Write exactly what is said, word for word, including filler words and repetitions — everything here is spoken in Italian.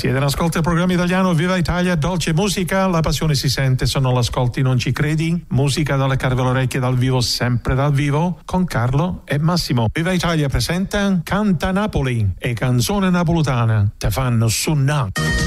Siete in ascolto del programma italiano Viva Italia, dolce musica, la passione si sente, se non l'ascolti non ci credi. Musica da leccarvi le orecchie dal vivo, sempre dal vivo, con Carlo e Massimo. Viva Italia presenta Canta Napoli e canzone napoletana. Te fanno suonare.